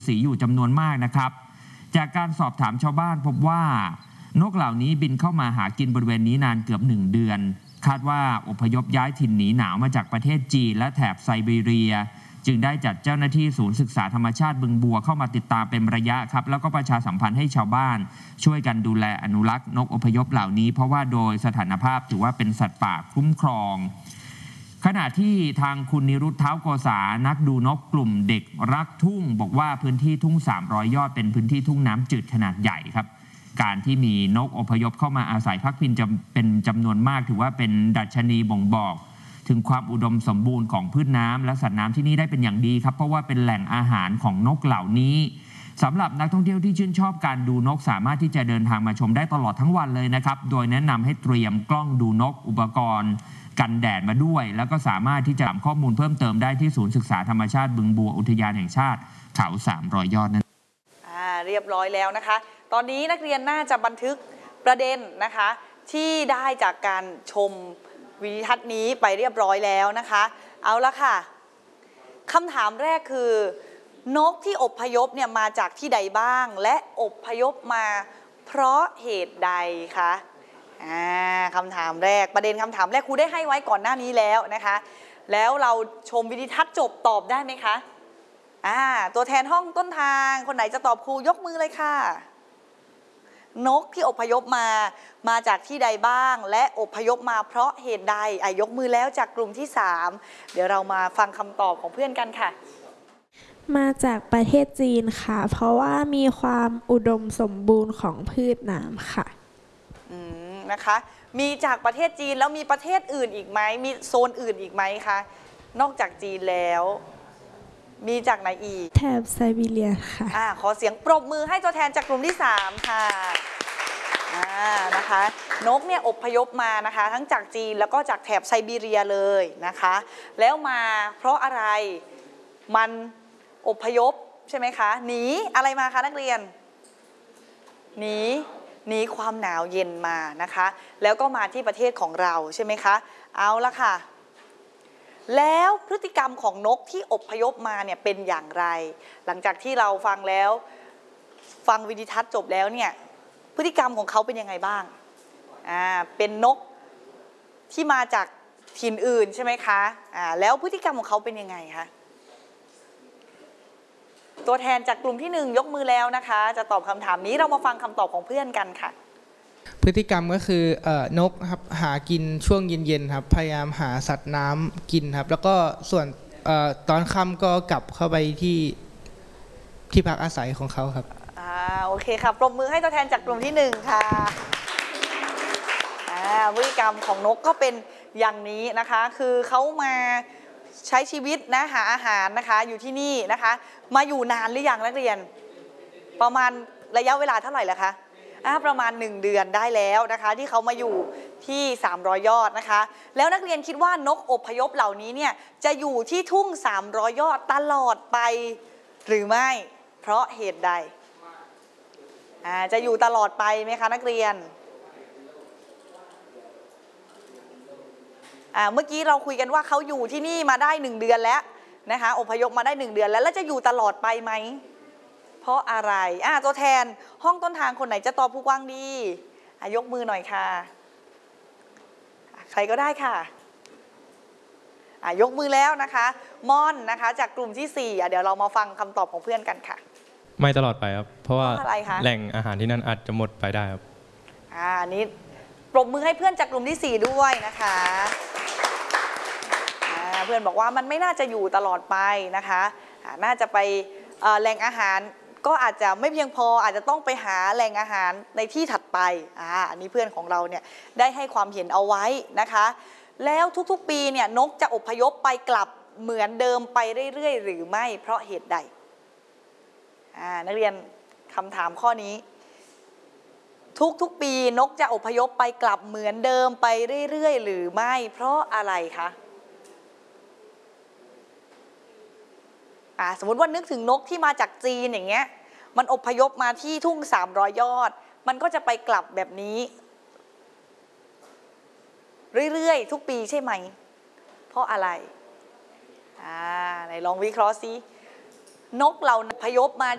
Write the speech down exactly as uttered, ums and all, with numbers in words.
สีอยู่จำนวนมากนะครับจากการสอบถามชาวบ้านพบว่านกเหล่านี้บินเข้ามาหากินบริเวณนี้นานเกือบหนึ่งเดือนคาดว่าอพยพย้ายถิ่นหนีหนาวมาจากประเทศจีนและแถบไซบีเรียจึงได้จัดเจ้าหน้าที่ศูนย์ศึกษาธรรมชาติบึงบัวเข้ามาติดตามเป็นระยะครับแล้วก็ประชาสัมพันธ์ให้ชาวบ้านช่วยกันดูแลอนุรักษ์นกอพยพเหล่านี้เพราะว่าโดยสถานภาพถือว่าเป็นสัตว์ป่าคุ้มครองขณะที่ทางคุณนิรุต เท้าโกษานักดูนกกลุ่มเด็กรักทุ่งบอกว่าพื้นที่ทุ่งสามร้อยยอดเป็นพื้นที่ทุ่งน้ำจืดขนาดใหญ่ครับการที่มีนกอพยพเข้ามาอาศัยพักพิงจะเป็นจำนวนมากถือว่าเป็นดัชนีบ่งบอกถึงความอุดมสมบูรณ์ของพืชน้ำและสัตว์น้ำที่นี่ได้เป็นอย่างดีครับเพราะว่าเป็นแหล่งอาหารของนกเหล่านี้สำหรับนักท่องเที่ยวที่ชื่นชอบการดูนกสามารถที่จะเดินทางมาชมได้ตลอดทั้งวันเลยนะครับโดยแนะนำให้เตรียมกล้องดูนกอุปกรณ์กันแดดมาด้วยแล้วก็สามารถที่จะถามข้อมูลเพิ่มเติมได้ที่ศูนย์ศึกษาธรรมชาติบึงบัวอุทยานแห่งชาติเขาสามร้อยยอดนั้นอ่าเรียบร้อยแล้วนะคะตอนนี้นักเรียนน่าจะบันทึกประเด็นนะคะที่ได้จากการชมวิดีทัศน์นี้ไปเรียบร้อยแล้วนะคะเอาละค่ะคำถามแรกคือนกที่อพยพเนี่ยมาจากที่ใดบ้างและอพยพมาเพราะเหตุใดคะอ่าคำถามแรกประเด็นคำถามแรกครูได้ให้ไว้ก่อนหน้านี้แล้วนะคะแล้วเราชมวิดีทัศน์จบตอบได้ไหมคะอ่าตัวแทนห้องต้นทางคนไหนจะตอบครูยกมือเลยค่ะนกที่อพยพมามาจากที่ใดบ้างและอพยพมาเพราะเหตุใดอ่ะยกมือแล้วจากกลุ่มที่สามเดี๋ยวเรามาฟังคำตอบของเพื่อนกันค่ะมาจากประเทศจีนค่ะเพราะว่ามีความอุดมสมบูรณ์ของพืชน้ำค่ะอืมนะคะมีจากประเทศจีนแล้วมีประเทศอื่นอีกไหมมีโซนอื่นอีกไหมคะนอกจากจีนแล้วมีจากไหนอีกแถบไซบีเรียค่ะอ่าขอเสียงปรบมือให้ตัวแทนจากกลุ่มที่สามค่ะอ่านะคะนกเนี่ยอพยพมานะคะทั้งจากจีนแล้วก็จากแถบไซบีเรียเลยนะคะแล้วมาเพราะอะไรมันอพยพใช่ไหมคะหนีอะไรมาคะนักเรียนหนีหนีความหนาวเย็นมานะคะแล้วก็มาที่ประเทศของเราใช่ไหมคะเอาละค่ะแล้วพฤติกรรมของนกที่อพยพมาเนี่ยเป็นอย่างไรหลังจากที่เราฟังแล้วฟังวิดีทัศน์จบแล้วเนี่ยพฤติกรรมของเขาเป็นยังไงบ้างอ่าเป็นนกที่มาจากถิ่นอื่นใช่ไหมคะอ่าแล้วพฤติกรรมของเขาเป็นยังไงคะตัวแทนจากกลุ่มที่หนึ่งยกมือแล้วนะคะจะตอบคำถามนี้เรามาฟังคำตอบของเพื่อนกันค่ะพฤติกรรมก็คือเอ่อนกครับหากินช่วงเย็นๆครับพยายามหาสัตว์น้ำกินครับแล้วก็ส่วนเอ่อตอนค่ำก็กลับเข้าไปที่ที่พักอาศัยของเขาครับอ่าโอเคค่ะปรบมือให้ตัวแทนจากกลุ่มที่หนึ่งค่ะอ่าพฤติกรรมของนกก็เป็นอย่างนี้นะคะคือเขามาใช้ชีวิตนะหาอาหารนะคะอยู่ที่นี่นะคะมาอยู่นานหรือยังนักเรียนประมาณระยะเวลาเท่าไหร่แล้วคะประมาณหนึ่งเดือนได้แล้วนะคะที่เขามาอยู่ที่สามร้อยยอดนะคะแล้วนักเรียนคิดว่านกอพยพเหล่านี้เนี่ยจะอยู่ที่ทุ่งสามร้อยยอดตลอดไปหรือไม่เพราะเหตุใดอ่าจะอยู่ตลอดไปไหมคะนักเรียนอ่าเมื่อกี้เราคุยกันว่าเขาอยู่ที่นี่มาได้หนึ่งเดือนแล้วนะคะอพยพมาได้หนึ่งเดือนแล้วแล้วจะอยู่ตลอดไปไหมเพราะอะไรอ่าตัวแทนห้องต้นทางคนไหนจะตอบผู้กว้างดีอ่ะยกมือหน่อยค่ะใครก็ได้ค่ะอ่ะยกมือแล้วนะคะม่อนนะคะจากกลุ่มที่สี่อ่ะเดี๋ยวเรามาฟังคำตอบของเพื่อนกันค่ะไม่ตลอดไปครับเพราะว่าเพราะอะไรคะแหล่งอาหารที่นั่นอาจจะหมดไปได้ครับอ่านี้ปรบมือให้เพื่อนจากกลุ่มที่สี่ด้วยนะคะอ่าเพื่อนบอกว่ามันไม่น่าจะอยู่ตลอดไปนะคะอ่าน่าจะไปแหล่งอาหารก็อาจจะไม่เพียงพออาจจะต้องไปหาแหล่งอาหารในที่ถัดไปอ่าอันนี้เพื่อนของเราเนี่ยได้ให้ความเห็นเอาไว้นะคะแล้วทุกๆปีเนี่ยนกจะอพยพไปกลับเหมือนเดิมไปเรื่อยๆหรือไม่เพราะเหตุใดอ่านักเรียนคำถามข้อนี้ทุกๆปีนกจะอพยพไปกลับเหมือนเดิมไปเรื่อยๆหรือไม่เพราะอะไรคะสมมติว่านึกถึงนกที่มาจากจีนอย่างเงี้ยมันอพยพมาที่ทุ่งสามร้อยยอดมันก็จะไปกลับแบบนี้เรื่อยๆทุกปีใช่ไหมเพราะอะไรอ่าไหนลองวิเคราะห์ซินกเราอพยพมา